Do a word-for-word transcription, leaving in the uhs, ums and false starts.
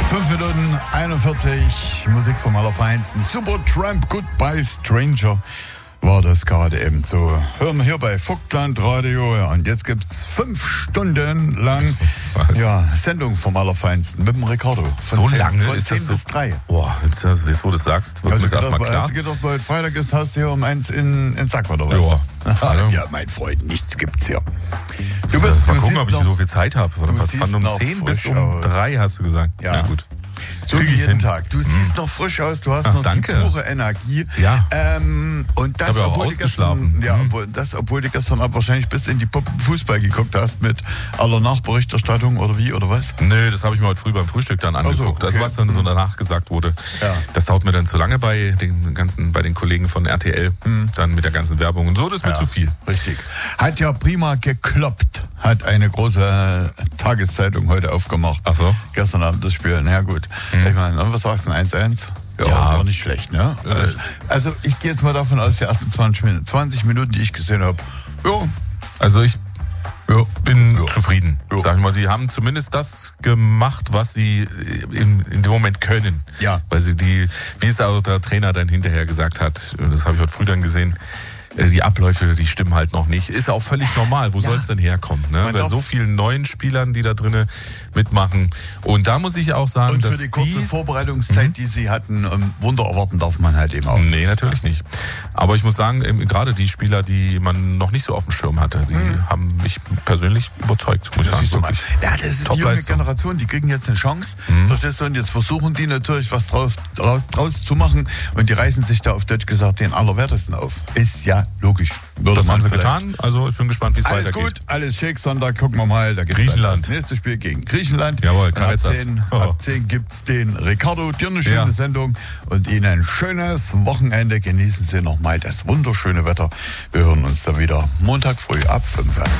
fünf Minuten einundvierzig, Musik vom Allerfeinsten. Supertramp, Goodbye Stranger war das gerade eben so. Hören wir hier bei Vogtland Radio. Und jetzt gibt es fünf Stunden lang ja, Sendung vom Allerfeinsten mit dem Ricardo. Von so zehn, lange von ist zehn das so? bis drei. Boah, jetzt, jetzt wo du es sagst, wird mir Also das erstmal klar. Hast du gedacht, weil Freitag ist, hast du hier um eins in, in Sack oder was? Ja. Ja, mein Freund, nichts gibt's hier. Du wirst mal gucken, ob ich so viel Zeit habe. Von um zehn bis um drei hast du gesagt. Ja, ja gut. So wie jeden hin. Tag. Du siehst hm. noch frisch aus, du hast Ach, noch danke. die pure Energie. Ja. Ähm, und das, ich habe obwohl auch ausgeschlafen. Gestern, ja, hm. obwohl, das, obwohl du gestern ab wahrscheinlich bis in die Fußball geguckt hast mit aller Nachberichterstattung oder wie, oder was? Nö, das habe ich mir heute früh beim Frühstück dann angeguckt. Also, okay. also was dann so danach gesagt wurde. Ja. Das dauert mir dann zu lange bei den ganzen, bei den Kollegen von R T L. Hm. Dann mit der ganzen Werbung und so, das ist mir ja, zu viel. Richtig. Hat ja prima gekloppt. Hat eine große Tageszeitung heute aufgemacht. Ach so? Gestern Abend das Spiel. Na ja, gut. Hm. Ich meine, was sagst du, eins eins? Ja, ja, war nicht schlecht, ne? Äh. Also ich gehe jetzt mal davon aus, die ersten zwanzig Minuten, zwanzig Minuten, die ich gesehen habe, ja. Also ich ja. bin ja. zufrieden, ja. sag ich mal. Die haben zumindest das gemacht, was sie in, in dem Moment können. Ja. Weil sie die, wie es auch der Trainer dann hinterher gesagt hat, das habe ich heute früh dann gesehen, die Abläufe, die stimmen halt noch nicht. Ist ja auch völlig normal. Wo ja. soll es denn herkommen? Ne? Bei so vielen neuen Spielern, die da drinnen mitmachen. Und da muss ich auch sagen, und für dass die kurze die, Vorbereitungszeit, mhm. die sie hatten, um, Wunder erwarten darf man halt eben auch. Nee, natürlich nicht. Aber ich muss sagen, eben, gerade die Spieler, die man noch nicht so auf dem Schirm hatte, die mhm. haben mich persönlich überzeugt, muss ich sagen. Wirklich. Ja, das ist die junge Generation, die kriegen jetzt eine Chance. Mhm. Verstehst du? Und jetzt versuchen die natürlich was draus, draus, draus zu machen. Und die reißen sich da auf Deutsch gesagt den Allerwertesten auf. Ist ja logisch. Würde das haben sie getan. Also ich bin gespannt, wie es weitergeht. Alles gut, alles schick. Sonntag gucken wir mal. Da gibt's Griechenland. Das nächste Spiel gegen Griechenland. Jawohl, ab zehn, oh. ab zehn gibt es den Ricardo. Dir eine schöne ja. Sendung und Ihnen ein schönes Wochenende. Genießen Sie nochmal das wunderschöne Wetter. Wir hören uns dann wieder Montag früh ab fünf.